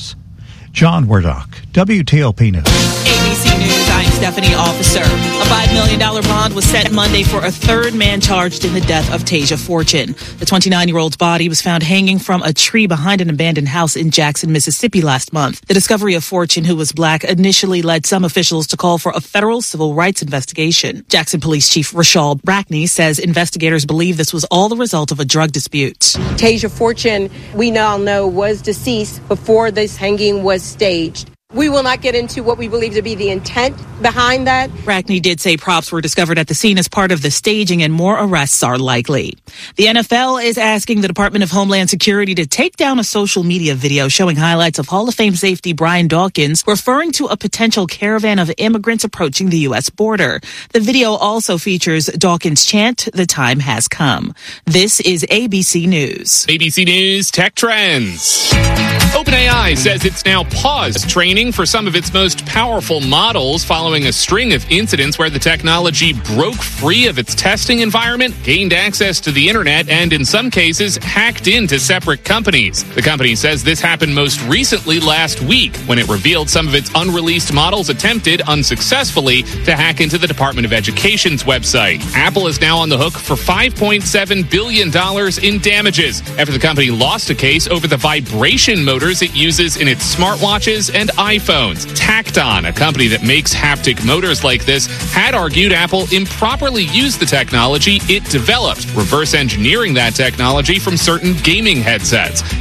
John Wardock, WTOP News. ABC News, I'm Stephanie Officer. A $5 million bond was set Monday for a third man charged in the death of Tasia Fortune. The 29-year-old's body was found hanging from a tree behind an abandoned house in Jackson, Mississippi last month. The discovery of Fortune, who was black, initially led some officials to call for a federal civil rights investigation. Jackson Police Chief Rashal Brackney says investigators believe this was all the result of a drug dispute. Tasia Fortune, we now know, was deceased before this hanging was staged. We will not get into what we believe to be the intent behind that. Brackney did say props were discovered at the scene as part of the staging and more arrests are likely. The NFL is asking the Department of Homeland Security to take down a social media video showing highlights of Hall of Fame safety Brian Dawkins referring to a potential caravan of immigrants approaching the U.S. border. The video also features Dawkins' chant, "The time has come." This is ABC News. ABC News Tech Trends. OpenAI says it's now paused training for some of its most powerful models following a string of incidents where the technology broke free of its testing environment, gained access to the internet, and in some cases hacked into separate companies. The company says this happened most recently last week when it revealed some of its unreleased models attempted unsuccessfully to hack into the Department of Education's website. Apple is now on the hook for $5.7 billion in damages after the company lost a case over the vibration motors it uses in its smartwatches and iPhones. Tacton, a company that makes haptic motors like this, had argued Apple improperly used the technology it developed, reverse engineering that technology from certain gaming headsets.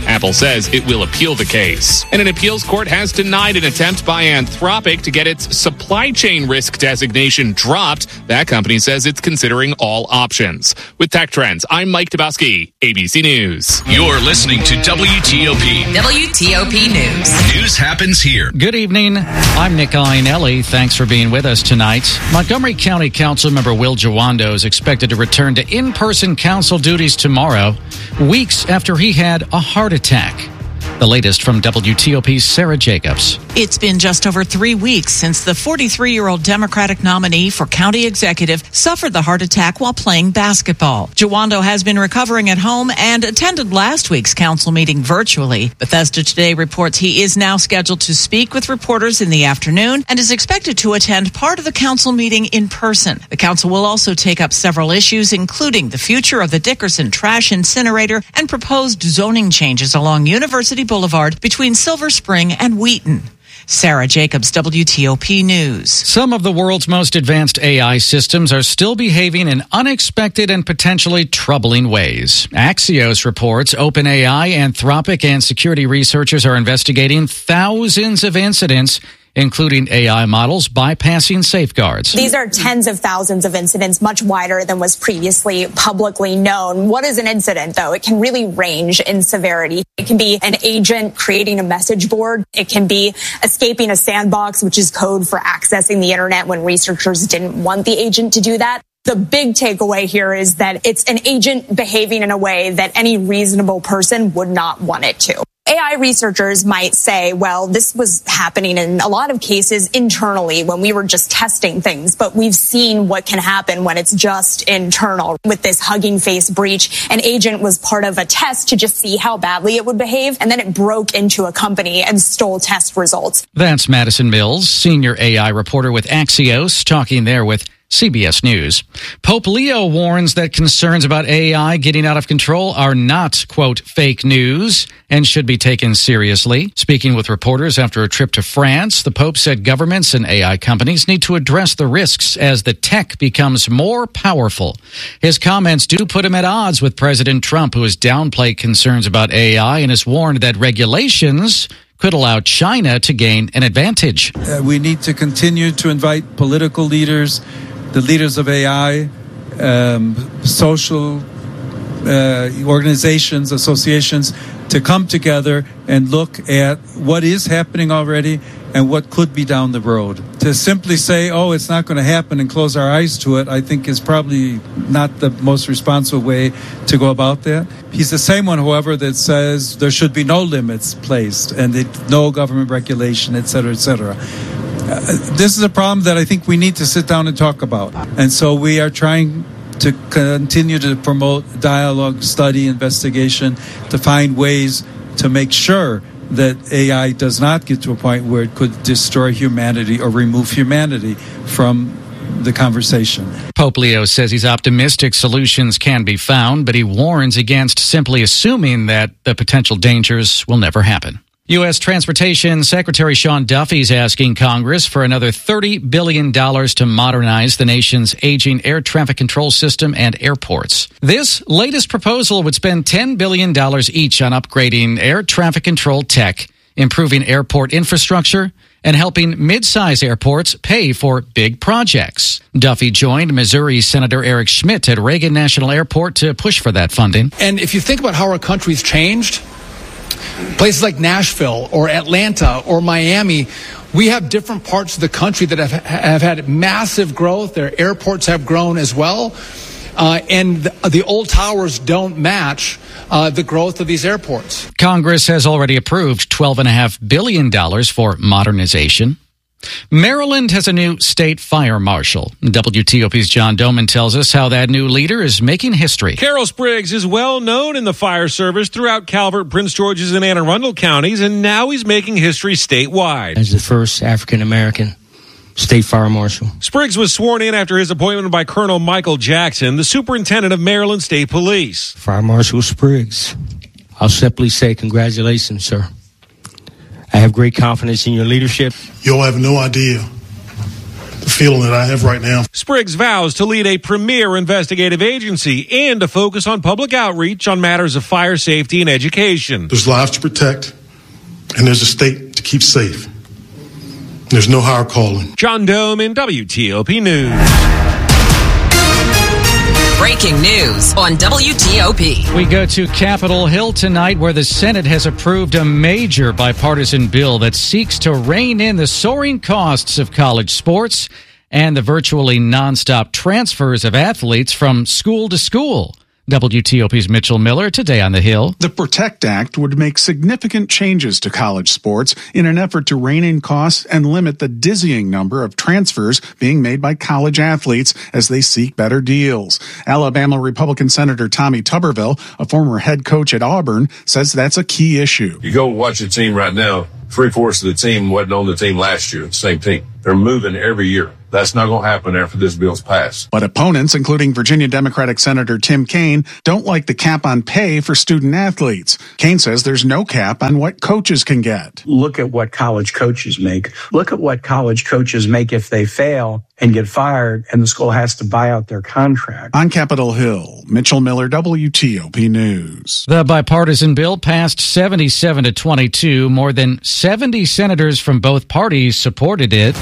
Apple says it will appeal the case. And an appeals court has denied an attempt by Anthropic to get its supply chain risk designation dropped. That company says it's considering all options. With Tech Trends, I'm Mike Dabowski, ABC News. You're listening to WTOP. WTOP News. News happens here. Good evening. I'm Nick Iannelli. Thanks for being with us tonight. Montgomery County Councilmember Will Jawando is expected to return to in-person council duties tomorrow, weeks after he had a heart attack. The latest from WTOP's Sarah Jacobs. It's been just over 3 weeks since the 43-year-old Democratic nominee for county executive suffered the heart attack while playing basketball. Jawando has been recovering at home and attended last week's council meeting virtually. Bethesda Today reports he is now scheduled to speak with reporters in the afternoon and is expected to attend part of the council meeting in person. The council will also take up several issues, including the future of the Dickerson trash incinerator and proposed zoning changes along University Boulevard between Silver Spring and Wheaton. Sarah Jacobs, WTOP News. Some of the world's most advanced AI systems are still behaving in unexpected and potentially troubling ways. Axios reports OpenAI, Anthropic, and security researchers are investigating thousands of incidents, including AI models bypassing safeguards. These are tens of thousands of incidents, much wider than was previously publicly known. What is an incident, though? It can really range in severity. It can be an agent creating a message board. It can be escaping a sandbox, which is code for accessing the internet when researchers didn't want the agent to do that. The big takeaway here is that it's an agent behaving in a way that any reasonable person would not want it to. AI researchers might say, well, this was happening in a lot of cases internally when we were just testing things, but we've seen what can happen when it's just internal. With this Hugging Face breach, an agent was part of a test to just see how badly it would behave, and then it broke into a company and stole test results. That's Madison Mills, senior AI reporter with Axios, talking there with CBS News. Pope Leo warns that concerns about AI getting out of control are not, quote, fake news and should be taken seriously. Speaking with reporters after a trip to France, the Pope said governments and AI companies need to address the risks as the tech becomes more powerful. His comments do put him at odds with President Trump, who has downplayed concerns about AI and has warned that regulations could allow China to gain an advantage. We need to continue to invite political leaders, the leaders of AI, social organizations, associations, to come together and look at what is happening already and what could be down the road. To simply say, oh, it's not going to happen and close our eyes to it, I think is probably not the most responsible way to go about that. He's the same one, however, that says there should be no limits placed and no government regulation, et cetera, et cetera. This is a problem that I think we need to sit down and talk about. And so we are trying to continue to promote dialogue, study, investigation, to find ways to make sure that AI does not get to a point where it could destroy humanity or remove humanity from the conversation. Pope Leo says he's optimistic solutions can be found, but he warns against simply assuming that the potential dangers will never happen. U.S. Transportation Secretary Sean Duffy is asking Congress for another $30 billion to modernize the nation's aging air traffic control system and airports. This latest proposal would spend $10 billion each on upgrading air traffic control tech, improving airport infrastructure, and helping mid-size airports pay for big projects. Duffy joined Missouri Senator Eric Schmidt at Reagan National Airport to push for that funding. And if you think about how our country's changed, places like Nashville or Atlanta or Miami, we have different parts of the country that have had massive growth. Their airports have grown as well. And the old towers don't match the growth of these airports. Congress has already approved $12.5 billion for modernization. Maryland has a new state fire marshal. WTOP's John Doman tells us how that new leader is making history. Carol Spriggs is well known in the fire service throughout Calvert, Prince George's, and Anne Arundel counties, and now he's making history statewide. As the first African-American state fire marshal. Spriggs was sworn in after his appointment by Colonel Michael Jackson, the superintendent of Maryland State Police. Fire Marshal Spriggs, I'll simply say congratulations, sir. I have great confidence in your leadership. You'll have no idea the feeling that I have right now. Spriggs vows to lead a premier investigative agency and to focus on public outreach on matters of fire safety and education. There's lives to protect, and there's a state to keep safe. There's no higher calling. John Doman, WTOP News. Breaking news on WTOP. We go to Capitol Hill tonight, where the Senate has approved a major bipartisan bill that seeks to rein in the soaring costs of college sports and the virtually nonstop transfers of athletes from school to school. WTOP's Mitchell Miller today on the Hill. The PROTECT Act would make significant changes to college sports in an effort to rein in costs and limit the dizzying number of transfers being made by college athletes as they seek better deals. Alabama Republican Senator Tommy Tuberville, a former head coach at Auburn, says that's a key issue. You go watch the team right now, 3/4 of the team wasn't on the team last year, the same team. They're moving every year. That's not going to happen after this bill's passed. But opponents, including Virginia Democratic Senator Tim Kaine, don't like the cap on pay for student athletes. Kaine says there's no cap on what coaches can get. Look at what college coaches make. Look at what college coaches make if they fail and get fired and the school has to buy out their contract. On Capitol Hill, Mitchell Miller, WTOP News. The bipartisan bill passed 77 to 22. More than 70 senators from both parties supported it.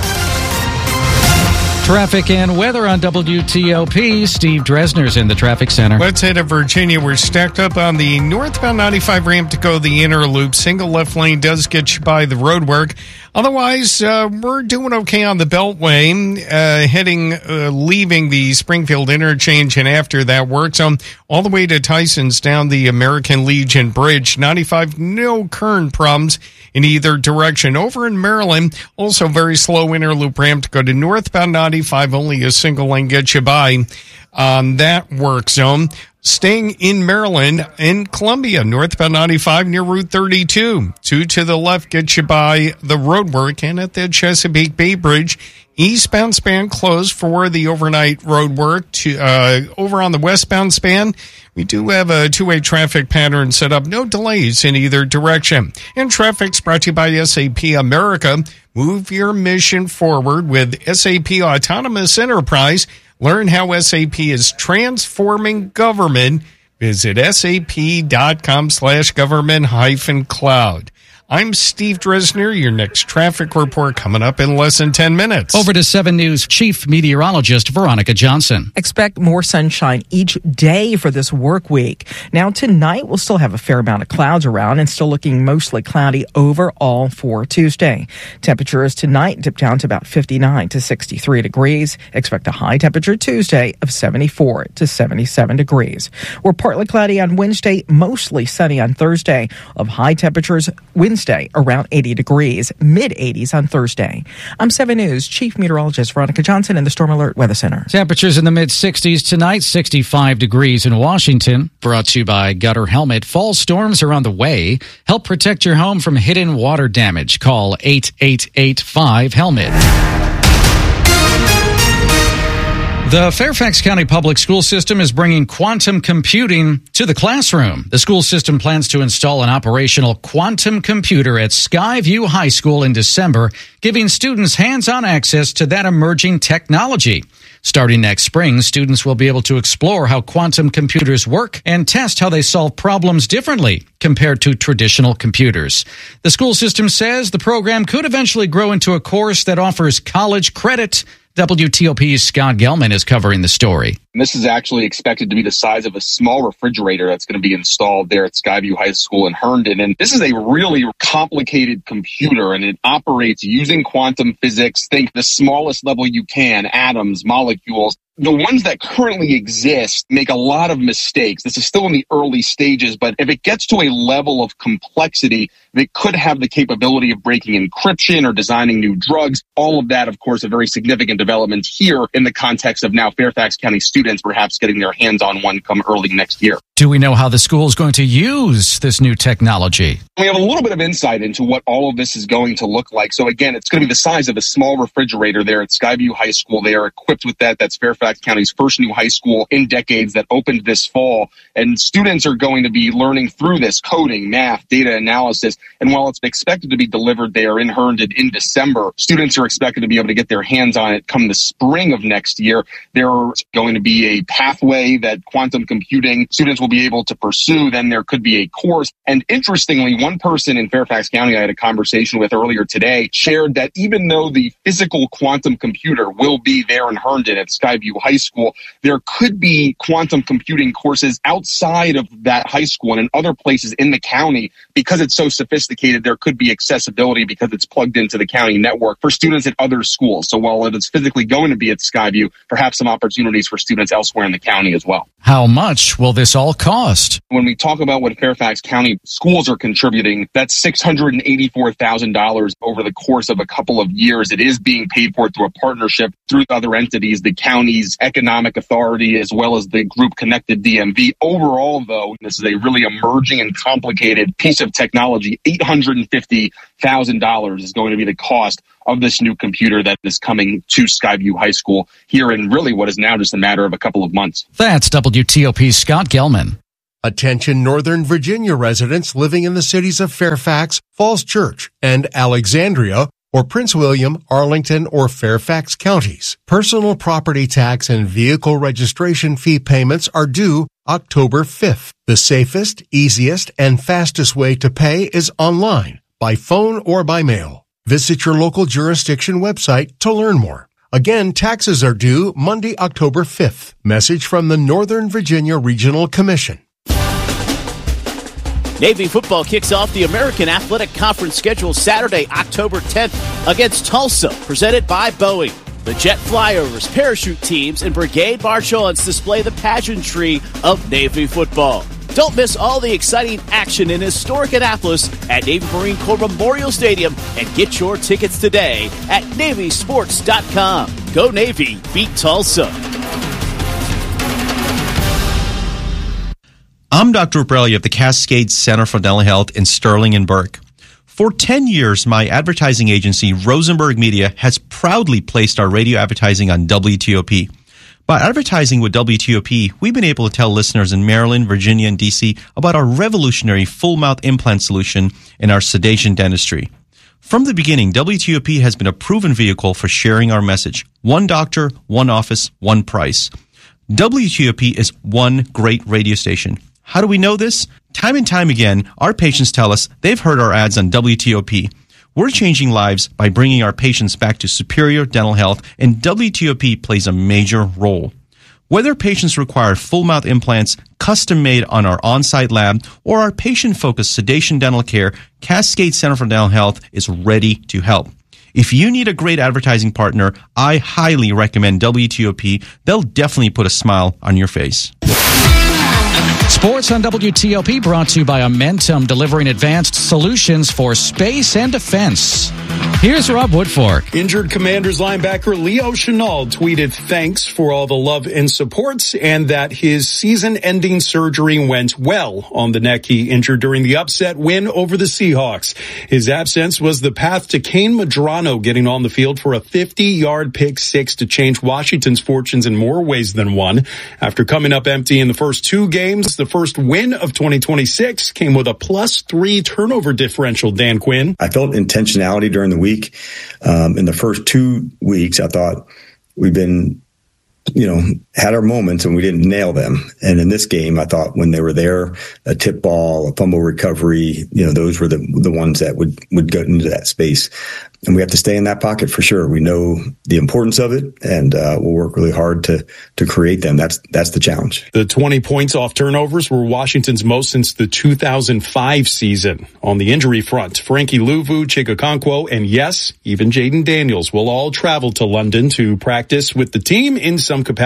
Traffic and weather on WTOP. Steve Dresner's in the traffic center. Let's head to Virginia. We're stacked up on the northbound 95 ramp to go the inner loop. Single left lane does get you by the road work. Otherwise, we're doing okay on the Beltway, leaving the Springfield interchange, and after that work zone, all the way to Tyson's down the American Legion Bridge. 95, no current problems in either direction. Over in Maryland, also very slow inner loop ramp to go to northbound 95, only a single lane gets you by on that work zone. Staying in Maryland, in Columbia, northbound 95 near Route 32. 2 to the left gets you by the roadwork, and at the Chesapeake Bay Bridge, eastbound span closed for the overnight roadwork. Over on the westbound span, we do have a two-way traffic pattern set up. No delays in either direction. And traffic's brought to you by SAP America. Move your mission forward with SAP Autonomous Enterprise. Learn how SAP is transforming government. Visit sap.com/government-cloud. I'm Steve Dresner. Your next traffic report coming up in less than 10 minutes. Over to 7 News Chief Meteorologist Veronica Johnson. Expect more sunshine each day for this work week. Now, tonight we'll still have a fair amount of clouds around and still looking mostly cloudy overall for Tuesday. Temperatures tonight dip down to about 59 to 63 degrees. Expect a high temperature Tuesday of 74 to 77 degrees. We're partly cloudy on Wednesday, mostly sunny on Thursday. Of high temperatures Wednesday around 80 degrees, mid-80s on Thursday. I'm 7 News Chief Meteorologist Veronica Johnson in the Storm Alert Weather Center. Temperatures in the mid-60s tonight, 65 degrees in Washington. Brought to you by Gutter Helmet. Fall storms are on the way. Help protect your home from hidden water damage. Call 8885-HELMET. The Fairfax County Public School System is bringing quantum computing to the classroom. The school system plans to install an operational quantum computer at Skyview High School in December, giving students hands-on access to that emerging technology. Starting next spring, students will be able to explore how quantum computers work and test how they solve problems differently compared to traditional computers. The school system says the program could eventually grow into a course that offers college credit. WTOP's Scott Gelman is covering the story. And this is actually expected to be the size of a small refrigerator that's going to be installed there at Skyview High School in Herndon. And this is a really complicated computer, and it operates using quantum physics. Think the smallest level you can, atoms, molecules. The ones that currently exist make a lot of mistakes. This is still in the early stages, but if it gets to a level of complexity that could have the capability of breaking encryption or designing new drugs, all of that, of course, a very significant development here in the context of now Fairfax County students perhaps getting their hands on one come early next year. Do we know how the school is going to use this new technology? We have a little bit of insight into what all of this is going to look like. So again, it's going to be the size of a small refrigerator there at Skyview High School. They are equipped with that. That's Fairfax County's first new high school in decades that opened this fall. And students are going to be learning through this coding, math, data analysis. And while it's expected to be delivered there in Herndon in December, students are expected to be able to get their hands on it come the spring of next year. There's going to be a pathway that quantum computing students will be able to pursue. Then there could be a course. And interestingly, one person in Fairfax County I had a conversation with earlier today shared that even though the physical quantum computer will be there in Herndon at Skyview High School, there could be quantum computing courses outside of that high school and in other places in the county. Because it's so sophisticated, there could be accessibility because it's plugged into the county network for students at other schools. So while it is physically going to be at Skyview, perhaps some opportunities for students elsewhere in the county as well. How much will this all cost? When we talk about what Fairfax County schools are contributing, that's $684,000 over the course of a couple of years. It is being paid for through a partnership through other entities, the county's economic authority, as well as the group Connected DMV. Overall, though, this is a really emerging and complicated piece of technology. $850,000 is going to be the cost of this new computer that is coming to Skyview High School here in really what is now just a matter of a couple of months. That's WTOP's Scott Gelman. Attention Northern Virginia residents living in the cities of Fairfax, Falls Church, and Alexandria, or Prince William, Arlington, or Fairfax counties. Personal property tax and vehicle registration fee payments are due October 5th. The safest, easiest, and fastest way to pay is online, by phone or by mail. Visit your local jurisdiction website to learn more. Again, taxes are due Monday, October 5th. Message from the Northern Virginia Regional Commission. Navy football kicks off the American Athletic Conference schedule Saturday, October 10th against Tulsa, presented by Boeing. The jet flyovers, parachute teams, and brigade march-ons display the pageantry of Navy football. Don't miss all the exciting action in historic Annapolis at Navy Marine Corps Memorial Stadium and get your tickets today at NavySports.com. Go Navy, beat Tulsa. I'm Dr. Ubrelli of the Cascade Center for Dental Health in Sterling and Burke. For 10 years, my advertising agency, Rosenberg Media, has proudly placed our radio advertising on WTOP. By advertising with WTOP, we've been able to tell listeners in Maryland, Virginia, and D.C. about our revolutionary full-mouth implant solution in our sedation dentistry. From the beginning, WTOP has been a proven vehicle for sharing our message. One doctor, one office, one price. WTOP is one great radio station. How do we know this? Time and time again, our patients tell us they've heard our ads on WTOP. We're changing lives by bringing our patients back to superior dental health, and WTOP plays a major role. Whether patients require full-mouth implants, custom-made on our on-site lab, or our patient-focused sedation dental care, Cascade Center for Dental Health is ready to help. If you need a great advertising partner, I highly recommend WTOP. They'll definitely put a smile on your face. Sports on WTOP brought to you by Amentum, delivering advanced solutions for space and defense. Here's Rob Woodfork. Injured Commanders linebacker Leo Chenal tweeted thanks for all the love and support and that his season-ending surgery went well on the neck he injured during the upset win over the Seahawks. His absence was the path to Kane Medrano getting on the field for a 50-yard pick six to change Washington's fortunes in more ways than one. After coming up empty in the first two games, the first win of 2026 came with a +3 turnover differential, Dan Quinn. I felt intentionality during the week. In the first 2 weeks, I thought we've been, had our moments and we didn't nail them. And in this game, I thought when they were there, a tip ball, a fumble recovery, those were the ones that would go into that space. And we have to stay in that pocket for sure. We know the importance of it, and we'll work really hard to create them. That's the challenge. The 20 points off turnovers were Washington's most since the 2005 season. On the injury front, Frankie Luvu, Chika Okonkwo, and even Jaden Daniels will all travel to London to practice with the team in some capacity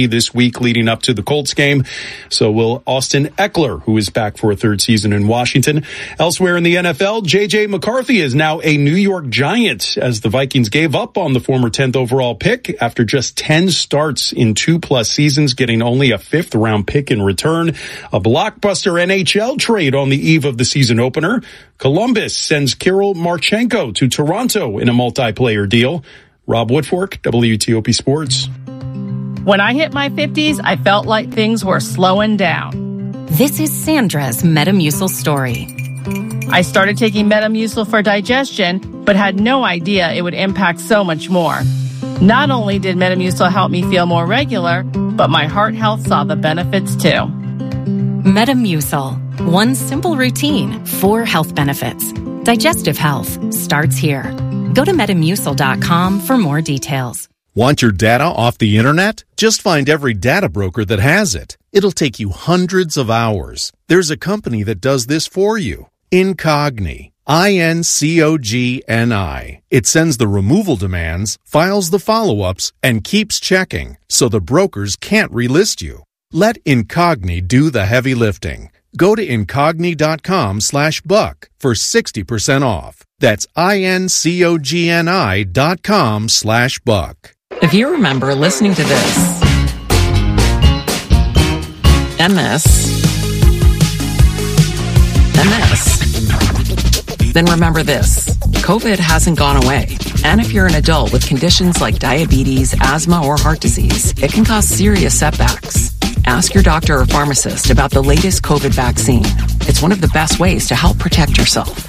this week leading up to the Colts game. So will Austin Eckler, who is back for a third season in Washington. Elsewhere in the NFL, J.J. McCarthy is now a New York Giant as the Vikings gave up on the former 10th overall pick after just 10 starts in 2+ seasons, getting only a 5th round pick in return. A blockbuster NHL trade on the eve of the season opener. Columbus sends Kirill Marchenko to Toronto in a multiplayer deal. Rob Woodfork, WTOP Sports. When I hit my 50s, I felt like things were slowing down. This is Sandra's Metamucil story. I started taking Metamucil for digestion, but had no idea it would impact so much more. Not only did Metamucil help me feel more regular, but my heart health saw the benefits too. Metamucil. One simple routine, 4 health benefits. Digestive health starts here. Go to Metamucil.com for more details. Want your data off the internet? Just find every data broker that has it. It'll take you hundreds of hours. There's a company that does this for you. Incogni. INCOGNI. It sends the removal demands, files the follow-ups, and keeps checking, so the brokers can't relist you. Let Incogni do the heavy lifting. Go to Incogni.com/buck for 60% off. That's INCOGNI.com/buck. If you remember listening to this, and this, then remember this. COVID hasn't gone away. And if you're an adult with conditions like diabetes, asthma, or heart disease, it can cause serious setbacks. Ask your doctor or pharmacist about the latest COVID vaccine. It's one of the best ways to help protect yourself.